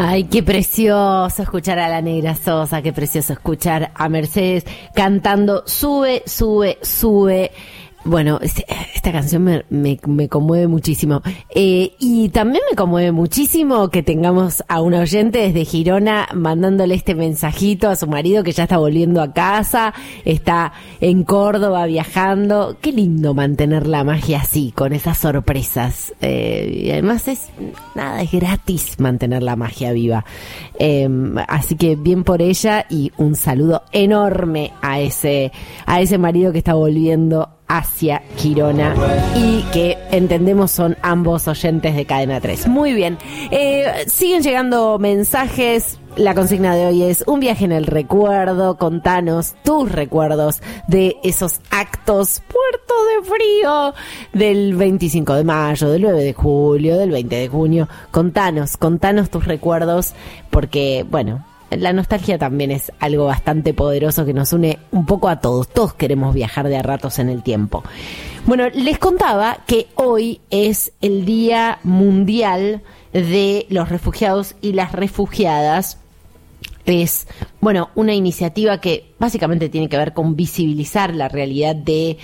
Ay, qué precioso escuchar a la Negra Sosa, qué precioso escuchar a Mercedes cantando Sube, sube, sube. Bueno, esta canción me conmueve muchísimo. Y también me conmueve muchísimo que tengamos a un oyente desde Girona mandándole este mensajito a su marido que ya está volviendo a casa, está en Córdoba viajando. Qué lindo mantener la magia así, con esas sorpresas. Y además es gratis mantener la magia viva. Así que bien por ella y un saludo enorme a ese marido que está volviendo hacia Girona y que entendemos son ambos oyentes de Cadena 3. Muy bien, siguen llegando mensajes. La consigna de hoy es un viaje en el recuerdo. Contanos tus recuerdos de esos actos puerto de frío del 25 de mayo, del 9 de julio, del 20 de junio. Contanos tus recuerdos porque, bueno, la nostalgia también es algo bastante poderoso que nos une un poco a todos. Todos queremos viajar de a ratos en el tiempo. Bueno, les contaba que hoy es el Día Mundial de los Refugiados y las Refugiadas. Es, bueno, una iniciativa que básicamente tiene que ver con visibilizar la realidad de...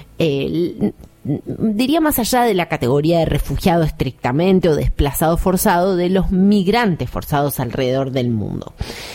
diría más allá de la categoría de refugiado estrictamente o desplazado forzado, de los migrantes forzados alrededor del mundo.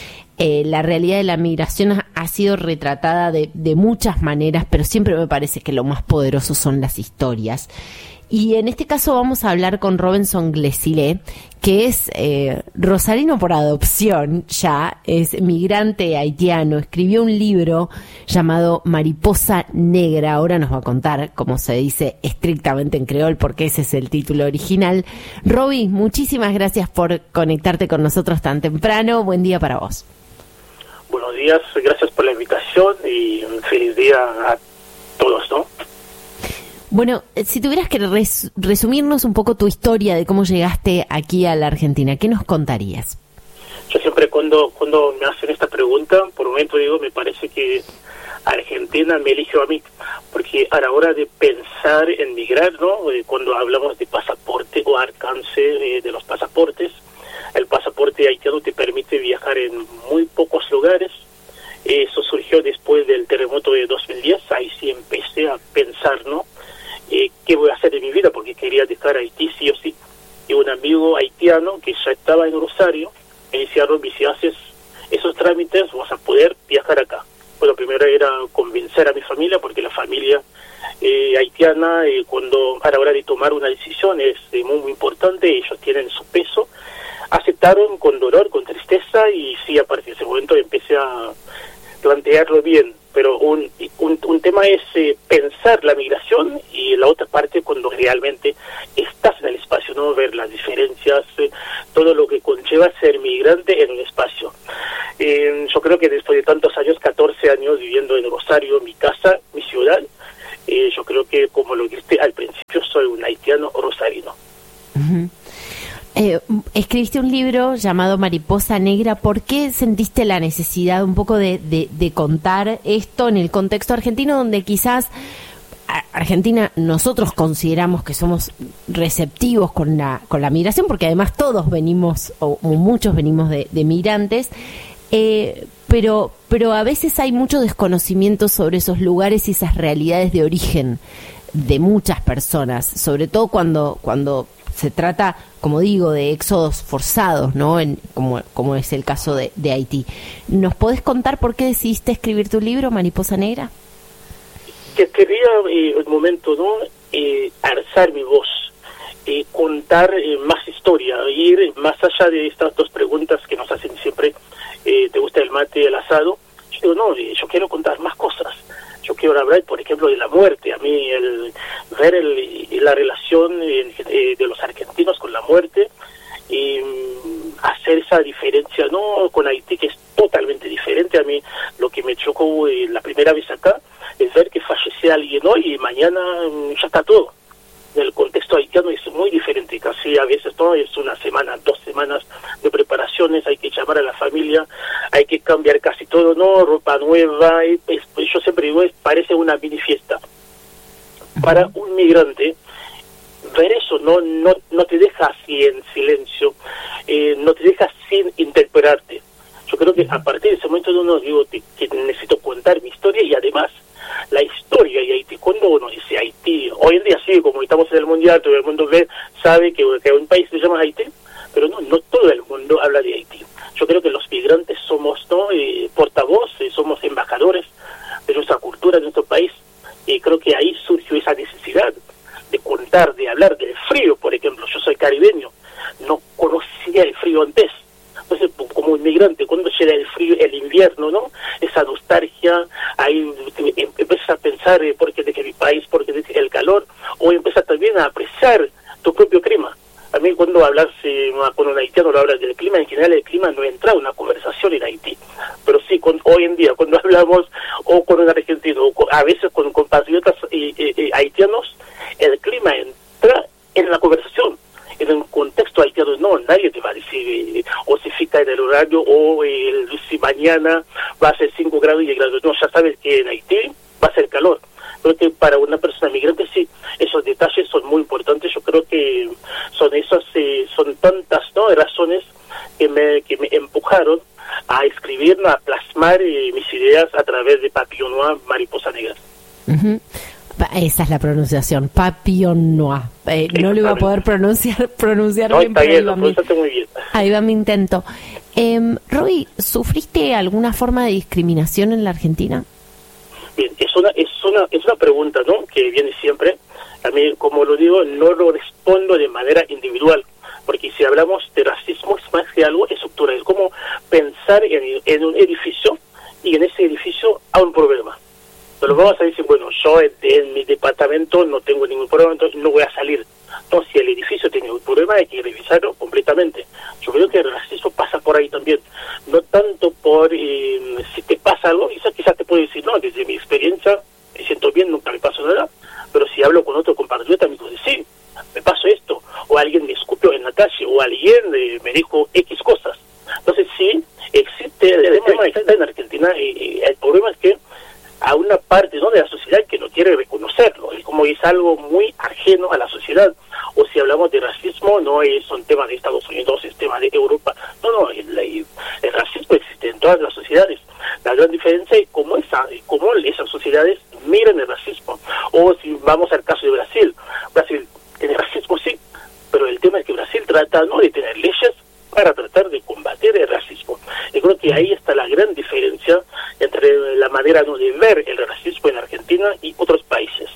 La realidad de la migración ha sido retratada de muchas maneras, pero siempre me parece que lo más poderoso son las historias. Y en este caso vamos a hablar con Robinson Glesile, que es rosarino por adopción ya, es migrante haitiano, escribió un libro llamado Mariposa Negra, ahora nos va a contar cómo se dice estrictamente en creol, porque ese es el título original. Roby, muchísimas gracias por conectarte con nosotros tan temprano, buen día para vos. Buenos días, gracias por la invitación y un feliz día a todos, ¿no? Bueno, si tuvieras que resumirnos un poco tu historia de cómo llegaste aquí a la Argentina, ¿qué nos contarías? Yo siempre cuando me hacen esta pregunta, por un momento digo, me parece que Argentina me eligió a mí, porque a la hora de pensar en migrar, ¿no? Cuando hablamos de pasaporte o alcance de los pasaportes, el pasaporte haitiano te permite viajar en muy pocos lugares. Eso surgió después del terremoto de 2010, ahí sí empecé a pensar, ¿no? ¿Qué voy a hacer de mi vida? Porque quería dejar Haití sí o sí. Y un amigo haitiano que ya estaba en Rosario me decía, Roby, si haces esos trámites vas a poder viajar acá. Bueno, primero era convencer a mi familia, porque la familia haitiana, cuando a la hora de tomar una decisión es muy importante, ellos tienen su peso. Aceptaron con dolor, con tristeza, y sí, a partir de ese momento empecé a plantearlo bien. Pero un tema es pensar la migración, y la otra parte cuando realmente estás en el espacio, ¿no? Ver las diferencias, todo lo que conlleva ser migrante en un espacio. Yo creo que después de tantos años, 14 años viviendo en Rosario, mi casa, mi ciudad, yo creo que, como lo dijiste al principio, soy un haitiano rosarino. Uh-huh. Escribiste un libro llamado Mariposa Negra. ¿Por qué sentiste la necesidad un poco de contar esto en el contexto argentino, donde quizás Argentina nosotros consideramos que somos receptivos con la migración, porque además todos venimos, o muchos venimos de migrantes, pero a veces hay mucho desconocimiento sobre esos lugares y esas realidades de origen de muchas personas, sobre todo cuando se trata, como digo, de éxodos forzados, ¿no? Como es el caso de Haití. ¿Nos podés contar por qué decidiste escribir tu libro, Mariposa Negra? Que quería un momento, ¿no? Alzar mi voz, contar más historia, ir más allá de estas dos preguntas que nos hacen siempre, ¿te gusta el mate y el asado? Yo digo, no, yo quiero contar más cosas. Yo quiero hablar, por ejemplo, de la muerte. A mí, ver la relación de los argentinos con la muerte, y hacer esa diferencia, ¿no? Con Haití, que es totalmente diferente. A mí, lo que me chocó la primera vez acá es ver que fallece alguien hoy y mañana ya está todo. En el contexto haitiano es muy diferente, casi a veces no es una semana, 2 semanas de preparaciones, hay que llamar a la familia, hay que cambiar casi todo, no, ropa nueva, yo siempre digo, parece una mini fiesta. Para un migrante, ver eso no te deja así en silencio, no te deja así sin interpelarte. Yo creo que a partir de ese momento uno digo que necesito contar mi historia, y además la historia de Haití. Cuando uno dice Haití, hoy en día sí, como estamos en el mundial, todo el mundo sabe que hay un país que se llama Haití, pero no todo el mundo habla de Haití. Yo creo que los migrantes somos portavoces, somos embajadores de nuestra cultura, de nuestro país, y creo que ahí surgió esa necesidad de contar, de hablar del frío, por ejemplo. Yo soy caribeño, no conocía el frío antes. Entonces, como inmigrante, cuando llega el frío, el invierno, ¿no? Esa nostalgia, ahí empiezas a pensar por qué de que mi país, por qué de el calor, o empiezas también a apreciar tu propio clima. A mí cuando hablas con un haitiano, lo hablas del clima, en general el clima no entra en una conversación en Haití. Pero sí, hoy en día, cuando hablamos o con un argentino, o a veces con compatriotas haitianos, el clima entra en la conversación. En un contexto haitiano, no, nadie te va a decir o se fija en el horario, o si mañana va a ser 5 grados y el grado. No, ya sabes que en Haití va a ser calor. Creo que para una persona migrante sí, esos detalles son muy importantes. Yo creo que son tantas, ¿no?, razones que me empujaron a escribir, a plasmar mis ideas a través de Papillon Noir, Mariposa Negra. Uh-huh. Esa es la pronunciación, Papillon Noir. No lo iba a poder pronunciar no, bien, pero ahí va mi intento. Robbie, ¿sufriste alguna forma de discriminación en la Argentina? Bien, es una pregunta, ¿no?, que viene siempre. A mí, como lo digo, no lo respondo de manera individual, porque si hablamos de racismo es más que algo estructural. Es como pensar en un edificio, y en ese edificio hay un problema. Pero vamos a decir, bueno, yo en mi departamento no tengo ningún problema, entonces no voy a salir. No, si el edificio tiene un problema hay que revisarlo completamente. Yo creo que el racismo pasa por ahí también. No tanto por si te pasa algo, quizás te puedo decir, no, desde mi experiencia me siento bien, nunca me pasó nada. Pero si hablo con otro compatriota, me dice, sí, me pasó esto. O alguien me escupió en la calle, o alguien me dijo X cosas. Entonces sí, existe el tema está en Argentina, y el problema es que a una parte, ¿no?, de la sociedad que no quiere reconocerlo, y como es algo muy ajeno a la sociedad. O si hablamos de racismo, no es un tema de Estados Unidos, es tema de Europa. No, el racismo existe en todas las sociedades. La gran diferencia es cómo esas sociedades miran el racismo. O si vamos al caso de Brasil tiene racismo, sí, pero el tema es que Brasil trata, ¿no?, de tener leyes para tratar de combatir el racismo. Yo creo que ahí está la gran diferencia entre la manera, ¿no?, de ver el racismo en Argentina y otros países.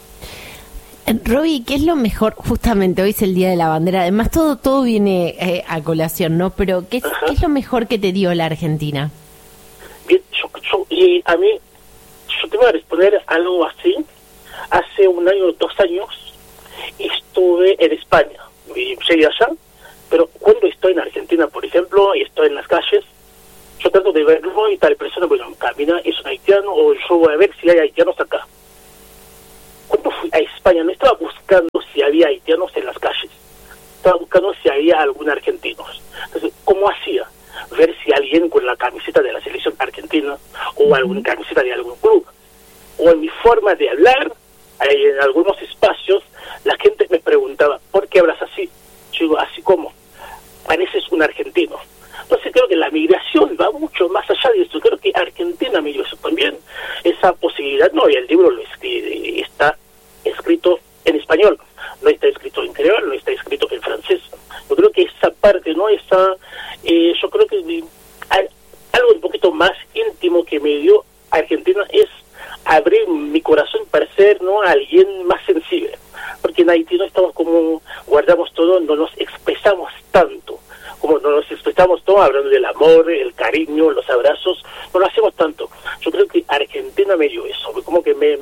Robbie, ¿qué es lo mejor? Justamente hoy es el Día de la Bandera, además todo viene a colación, ¿no? Pero ¿qué es lo mejor que te dio la Argentina? Bien, y a mí, yo te voy a responder algo así. Hace 1 año, 2 años, estuve en España, y llegué allá, pero cuando estoy en Argentina, por ejemplo, y estoy en las calles, yo trato de verlo y tal persona, bueno, camina, es un haitiano, o yo voy a ver si hay haitianos acá. Cuando fui a España no estaba buscando si había haitianos en las calles, estaba buscando si había algún argentinos. Entonces, ¿cómo hacía? Ver si alguien con la camiseta de la selección argentina, o alguna camiseta de algún club. O en mi forma de hablar, en algunos espacios, la gente me preguntaba, ¿por qué hablas así? Yo digo, así como, pareces un argentino. Entonces creo que la migración va mucho más allá de esto. Creo que Argentina me dio eso también, esa posibilidad. No, y el libro está escrito en español, no está escrito en creol, no está escrito en francés. Yo creo que esa parte, ¿no?, yo creo que algo un poquito más íntimo que me dio Argentina es abrir mi corazón para ser, ¿no?, alguien más sensible. Porque en Haití no estamos como, guardamos todo, no nos expresamos tanto. Como no nos expresamos todo hablando del amor, el cariño, los abrazos, no lo hacemos tanto. Yo creo que Argentina me dio eso, como que me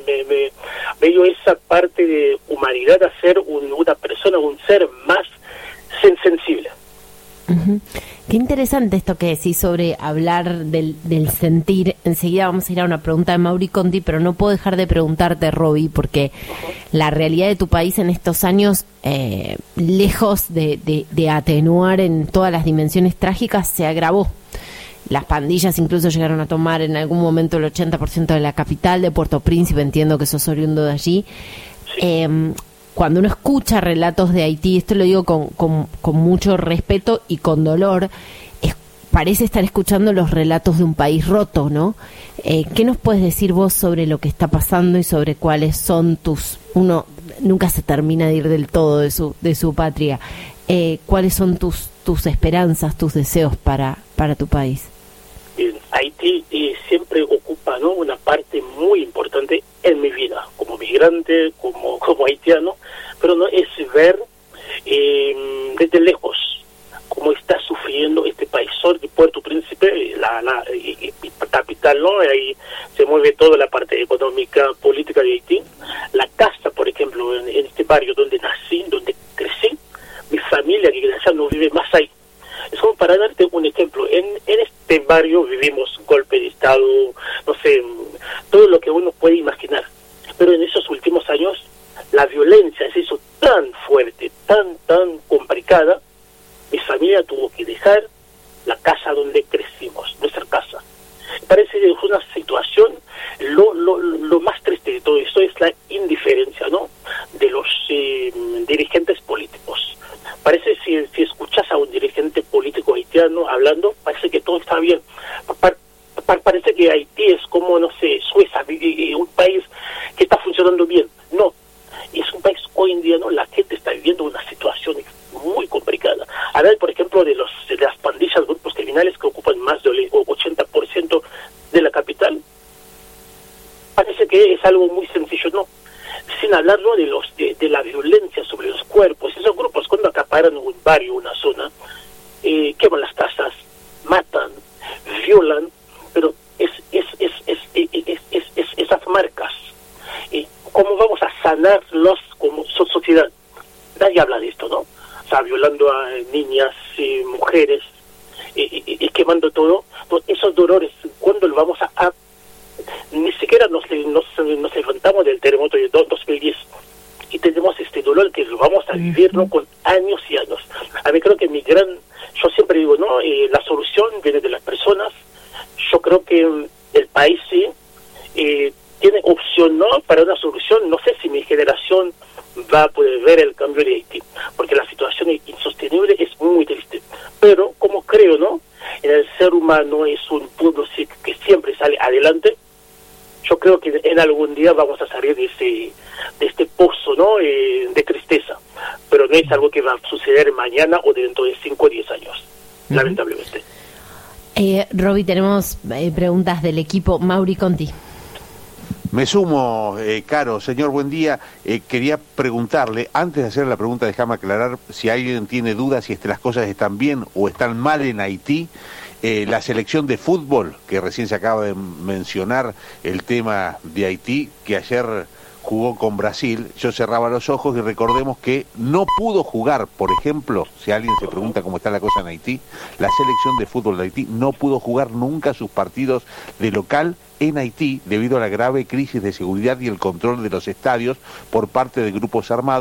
dio esa parte de humanidad, a ser una persona, un ser más sensible. Uh-huh. Qué interesante esto que decís sobre hablar del sentir. Enseguida vamos a ir a una pregunta de Mauri Conti, pero no puedo dejar de preguntarte, Robbie, porque la realidad de tu país en estos años, lejos de atenuar en todas las dimensiones trágicas, se agravó. Las pandillas incluso llegaron a tomar en algún momento el 80% de la capital de Puerto Príncipe, entiendo que sos oriundo de allí. cuando uno escucha relatos de Haití, esto lo digo con mucho respeto y con dolor, parece estar escuchando los relatos de un país roto, ¿no? ¿Qué nos puedes decir vos sobre lo que está pasando y sobre cuáles son uno nunca se termina de ir del todo de su patria, cuáles son tus esperanzas, tus deseos para tu país? Haití siempre ocupa, ¿no?, una parte muy importante en mi vida, como migrante, como haitiano, pero no es ver desde lejos cómo está sufriendo este país. Soy de Puerto Príncipe, la capital, ¿no? Ahí se mueve toda la parte económica, política de Haití. La casa, por ejemplo, en este barrio donde nací, donde crecí, mi familia que ya no vive más ahí. Es como para darte un ejemplo. En este barrio vivimos golpe de Estado, no sé, todo lo que uno puede imaginar. Pero en esos últimos años la violencia se hizo tan fuerte, tan complicada. Mi familia tuvo que dejar la casa donde crecimos, nuestra casa. Parece que es una situación, lo más triste de todo esto es la indiferencia, ¿no?, de los dirigentes políticos. Parece si escuchas a un dirigente político haitiano hablando, parece que todo está bien. Parece que Haití es como, no sé, Suiza, un país que está funcionando bien. No, es un país hoy en día, ¿no?, la gente está viviendo una situación muy complicada. Hablar, por ejemplo, de las pandillas, grupos criminales que ocupan más del 80% de la capital, parece que es algo muy sencillo, ¿no? Sin hablar, ¿no?, de la violencia sobre los cuerpos. Esos grupos, cuando acaparan un barrio, una zona, queman las casas, matan, violan, pero esas marcas, ¿cómo vamos a sanarlos como sociedad? Nadie habla de esto, ¿no? O sea, violando a niñas, mujeres, y quemando todo. Pues esos dolores, ¿cuándo lo vamos a ni siquiera nos levantamos del terremoto de 2010 y tenemos este dolor que lo vamos a vivir, ¿no?, con años y años. A mí creo que yo siempre digo, ¿no?, la solución viene de las personas. Yo creo que el país sí tiene opción, ¿no?, para una solución. No sé si mi generación va a poder ver el cambio de Haití, porque la situación es insostenible, es muy triste. Pero como creo, ¿no?, en el ser humano es un pueblo que siempre sale adelante. Yo creo que en algún día vamos a salir de este pozo, ¿no?, de tristeza. Pero no es algo que va a suceder mañana o dentro de 5 o 10 años, lamentablemente. Roby, tenemos preguntas del equipo. Mauri Conti. Me sumo, Caro. Señor, buen día. Quería preguntarle, antes de hacer la pregunta, déjame aclarar si alguien tiene dudas si las cosas están bien o están mal en Haití. La selección de fútbol, que recién se acaba de mencionar el tema de Haití, que ayer jugó con Brasil, yo cerraba los ojos y recordemos que no pudo jugar, por ejemplo, si alguien se pregunta cómo está la cosa en Haití, la selección de fútbol de Haití no pudo jugar nunca sus partidos de local en Haití debido a la grave crisis de seguridad y el control de los estadios por parte de grupos armados.